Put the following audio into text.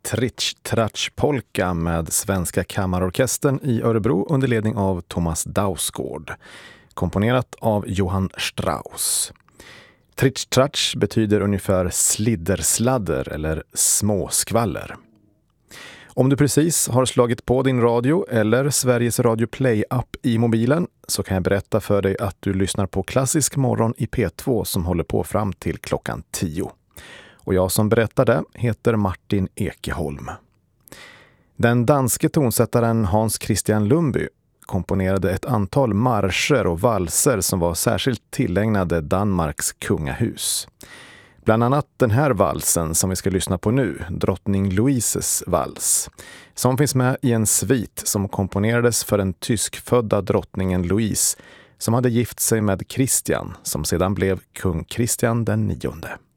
Tritsch-Tratsch-polka med Svenska Kammarorkestern i Örebro under ledning av Thomas Dausgård. Komponerat av Johann Strauss. Tritsch-Tratsch betyder ungefär sliddersladder eller småskvaller. Om du precis har slagit på din radio eller Sveriges Radio Play-app i mobilen så kan jag berätta för dig att du lyssnar på Klassisk morgon i P2 som håller på fram till klockan 10. Och jag som berättar det heter Martin Ekeholm. Den danske tonsättaren Hans Christian Lundby komponerade ett antal marscher och valser som var särskilt tillägnade Danmarks kungahus. Bland annat den här valsen som vi ska lyssna på nu, drottning Louises vals, som finns med i en svit som komponerades för den tyskfödda drottningen Louise som hade gift sig med Christian som sedan blev kung Christian den 9:e.